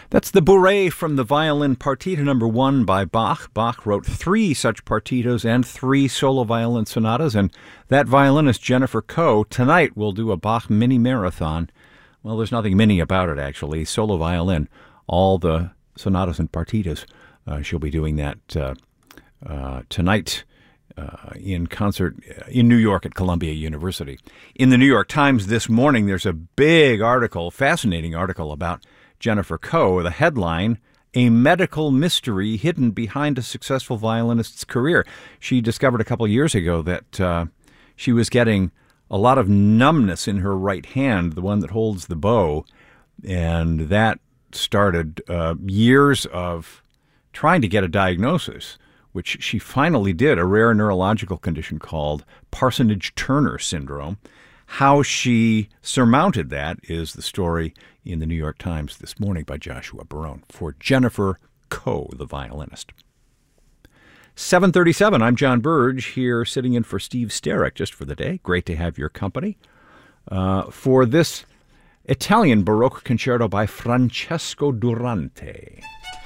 That's the Bourrée from the violin Partita number 1 by Bach. Bach wrote 3 such partitas and 3 solo violin sonatas, and that violinist, Jennifer Koh, tonight will do a Bach mini marathon. Well, there's nothing mini about it, actually. Solo violin, all the sonatas and partitas. She'll be doing that tonight in concert in New York at Columbia University. In the New York Times this morning, there's a big article, fascinating article about Jennifer Koh. The headline, "A Medical Mystery Hidden Behind a Successful Violinist's Career." She discovered a couple years ago that she was getting a lot of numbness in her right hand, the one that holds the bow, and that started years of trying to get a diagnosis, which she finally did, a rare neurological condition called Parsonage-Turner syndrome. How she surmounted that is the story in the New York Times this morning by Joshua Barone for Jennifer Koh, the violinist. 7:37, I'm John Burge, here sitting in for Steve Sterek just for the day. Great to have your company for this Italian Baroque concerto by Francesco Durante.